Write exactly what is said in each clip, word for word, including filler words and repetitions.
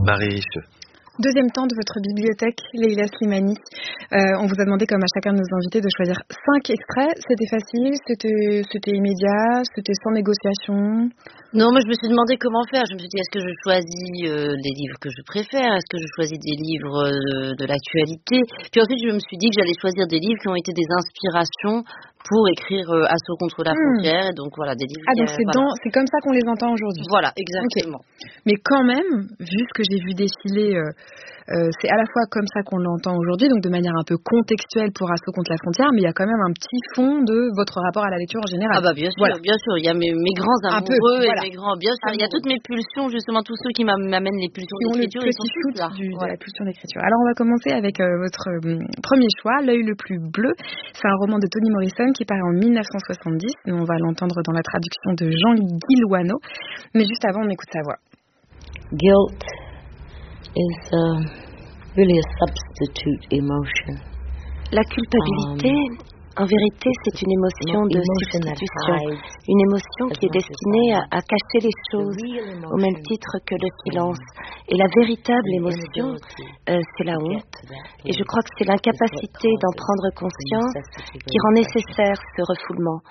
Marie Richeux. Deuxième temps de votre bibliothèque, Leïla Slimani. Euh, on vous a demandé, comme à chacun de nos invités, de choisir cinq extraits. C'était facile, c'était, c'était immédiat, c'était sans négociation. Non, moi je me suis demandé comment faire. Je me suis dit, est-ce que je choisis euh, des livres que je préfère? Est-ce que je choisis des livres euh, de l'actualité? Puis ensuite, je me suis dit que j'allais choisir des livres qui ont été des inspirations pour écrire euh, Assaut contre la frontière. Mmh. Et donc voilà, des livres. Ah, donc qui, c'est, voilà. dans, c'est comme ça qu'on les entend aujourd'hui. Voilà, exactement. Okay. Mais quand même, vu ce que j'ai vu défiler, euh, euh, c'est à la fois comme ça qu'on l'entend aujourd'hui, donc de manière un peu contextuelle pour Assaut contre la frontière, mais il y a quand même un petit fond de votre rapport à la lecture en général. Ah bah bien sûr, voilà. bien sûr. Il y a mes, mes grands amoureux peu, et voilà. mes grands, bien sûr. Il y a toutes mes pulsions, justement, tous ceux qui m'amènent les pulsions qui d'écriture. Ont le petit shoot là. Du, ouais. de la pulsion d'écriture. Alors on va commencer avec euh, votre euh, premier choix, L'œil le plus bleu. C'est un roman de Toni Morrison qui paraît en dix-neuf cent soixante-dix. Et on va l'entendre dans la traduction de Jean Guillouano. Mais juste avant, on écoute sa voix. Guilt is uh, really a substitute emotion. La culpabilité, um, en vérité, c'est une émotion de substitution, une émotion qui est destinée à, à cacher les choses au même titre que le silence. Et la véritable émotion, euh, c'est la honte. Et je crois que c'est l'incapacité d'en prendre conscience qui rend nécessaire ce refoulement.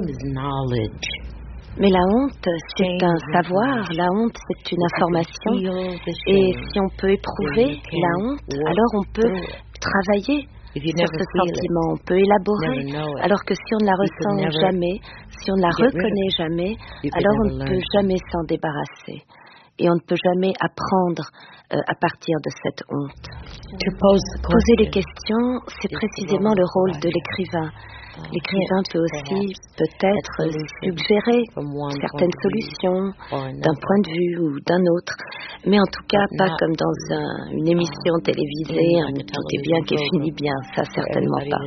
Mais la honte, c'est un savoir, la honte, c'est une information. Et si on peut éprouver la honte, alors on peut travailler sur ce sentiment, on peut élaborer, alors que si on ne la ressent jamais, si on ne la reconnaît jamais, alors on ne peut jamais s'en débarrasser. Et on ne peut jamais apprendre euh, à partir de cette honte. Poser les questions, c'est précisément le rôle de l'écrivain. L'écrivain peut aussi peut-être suggérer certaines solutions d'un point de vue ou d'un autre, mais en tout cas pas comme dans un, une émission télévisée, hein, tout est bien qui finit bien, ça certainement pas.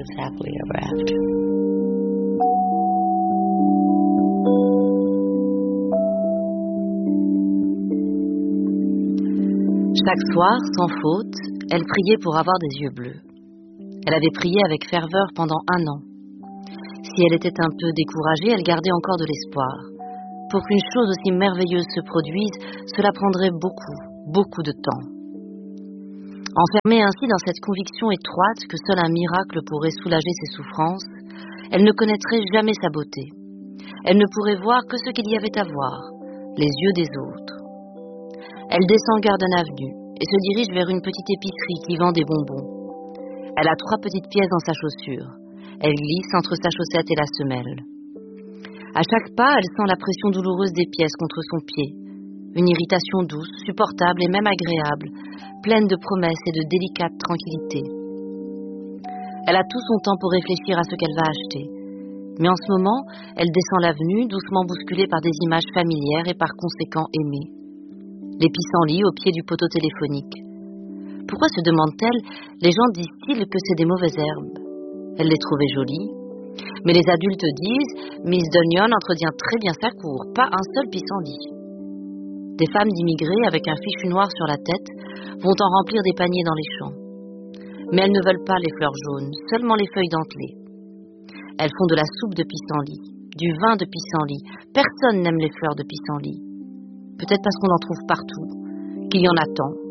Chaque soir, sans faute, elle priait pour avoir des yeux bleus. Elle avait prié avec ferveur pendant un an. Si elle était un peu découragée, elle gardait encore de l'espoir. Pour qu'une chose aussi merveilleuse se produise, cela prendrait beaucoup, beaucoup de temps. Enfermée ainsi dans cette conviction étroite que seul un miracle pourrait soulager ses souffrances, elle ne connaîtrait jamais sa beauté. Elle ne pourrait voir que ce qu'il y avait à voir, les yeux des autres. Elle descend Garden Avenue et se dirige vers une petite épicerie qui vend des bonbons. Elle a trois petites pièces dans sa chaussure. Elle glisse entre sa chaussette et la semelle. À chaque pas, elle sent la pression douloureuse des pièces contre son pied. Une irritation douce, supportable et même agréable, pleine de promesses et de délicate tranquillité. Elle a tout son temps pour réfléchir à ce qu'elle va acheter. Mais en ce moment, elle descend l'avenue, doucement bousculée par des images familières et par conséquent aimées. Les pissenlits au pied du poteau téléphonique. Pourquoi, se demande-t-elle, les gens disent-ils que c'est des mauvaises herbes? Elle les trouvait jolies. Mais les adultes disent « Miss Dunion entretient très bien sa cour, pas un seul pissenlit ». Des femmes d'immigrés avec un fichu noir sur la tête vont en remplir des paniers dans les champs. Mais elles ne veulent pas les fleurs jaunes, seulement les feuilles dentelées. Elles font de la soupe de pissenlit, du vin de pissenlit. Personne n'aime les fleurs de pissenlit. Peut-être parce qu'on en trouve partout, qu'il y en a tant,